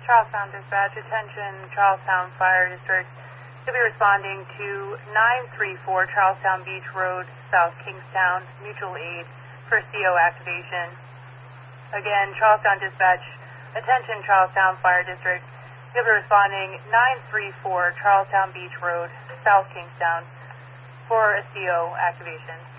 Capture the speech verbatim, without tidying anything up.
Charlestown Dispatch, attention Charlestown Fire District. You'll be responding to nine three four Charlestown Beach Road, South Kingstown, mutual aid for C O activation. Again, Charlestown Dispatch, attention Charlestown Fire District. You'll be responding nine three four Charlestown Beach Road, South Kingstown for a C O activation.